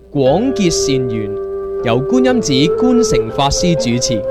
廣結善緣，由觀音寺觀誠法師主持。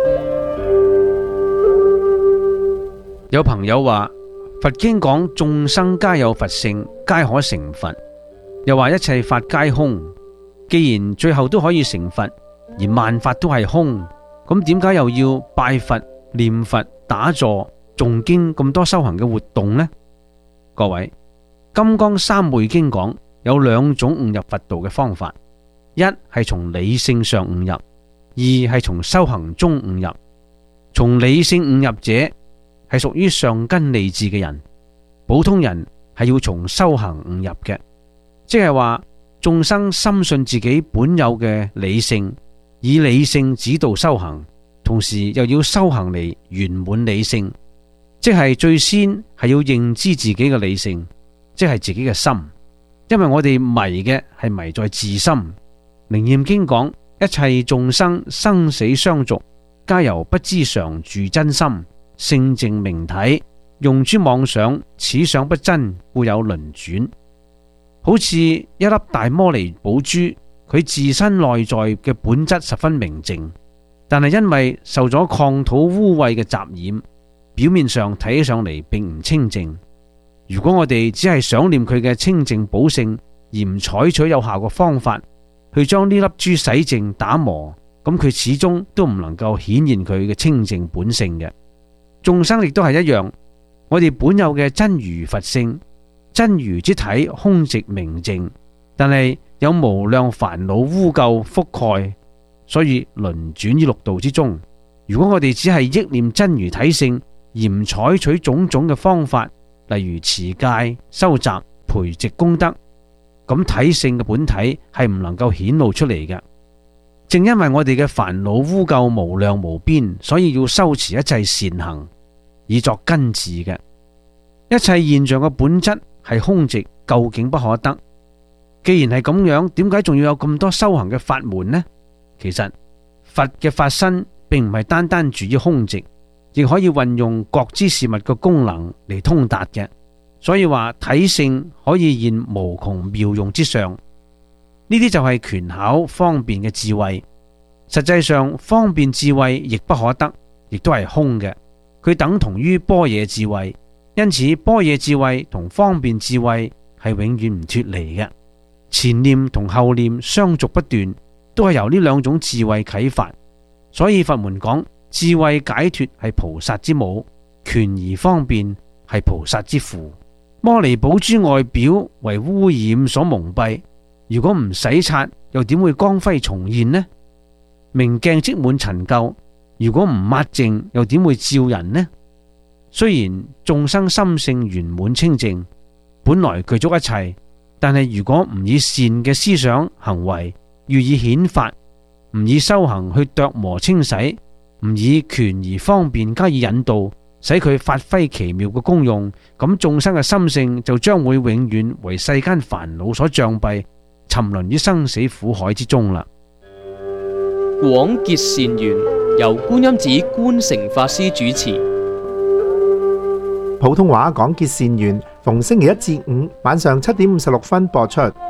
有朋友話佛經講眾生皆有佛性，皆可成佛，又話一切法皆空。既然最後都可以成佛，而萬法都係空，咁點解又要拜佛、念佛、打坐、誦經咁多修行嘅活動呢？各位，金剛三昧經講有兩種悟入佛道嘅方法，一係從理性上悟入，二係從修行中悟入。從理性悟入者係屬於上根利智嘅人，普通人係要從修行悟入嘅，即係話眾生深信自己本有嘅理性，以理性指導修行，同時又要修行嚟圓滿理性，即係最先係要認知自己嘅理性，即係自己嘅心。因為我哋迷嘅係迷在自心。楞嚴經講，一切眾生生死相續，皆由不知常住真心，性淨明體，用諸妄想，此想不真，故有輪轉。好似一粒大摩尼寶珠，佢自身內在嘅本質十分明淨，但係因為受咗礦土污穢嘅雜染，表面上睇起上嚟並唔清淨。如果我哋只係想念佢嘅清淨寶性，而唔採取有效嘅方法去將呢粒珠洗淨打磨，咁佢始終都唔能夠顯現佢嘅清淨本性嘅。眾生亦都係一樣，我哋本有嘅真如佛性，真如之體空寂明淨，但係有無量煩惱污垢覆蓋，所以輪轉於六道之中。如果我哋只係憶念真如體性，而唔採取種種嘅方法，例如持戒、修習、培植功德，咁體性嘅本體係唔能夠顯露出嚟嘅。正因為我哋嘅煩惱污垢無量無邊，所以要修持一切善行，以作根治嘅。一切現象嘅本質係空寂，究竟不可得。既然係咁樣，點解仲要有咁多修行嘅法門呢？其實佛嘅法身並唔係單單住於空寂，亦可以運用覺知事物嘅功能嚟通達嘅。所以話體性可以現無窮妙用之上，呢啲就係權巧方便嘅智慧。實際上方便智慧亦不可得，亦都係空嘅，佢等同於般若智慧。因此般若智慧同方便智慧係永遠唔脫離嘅，前念同後念相續不斷，都係由呢兩種智慧啟發。所以佛門講智慧解脫係菩薩之母，權而方便係菩薩之父。摩尼寶珠外表為污染所蒙蔽，如果唔洗刷，又點會光輝重現呢？明鏡即滿塵垢，如果唔抹淨，又點會照人呢？雖然眾生心性圓滿清淨，本來具足一切，但係如果唔以善嘅思想行為予以顯發，唔以修行去琢磨清洗，唔以權而方便加以引導，使佢發揮奇妙嘅功用，咁眾生嘅心性就將會永遠為世間煩惱所障蔽，沉淪於生死苦海之中啦。 廣結善緣，由觀音寺觀誠法師主持。 普通話廣結善緣，逢星期一至五晚上7:56播出。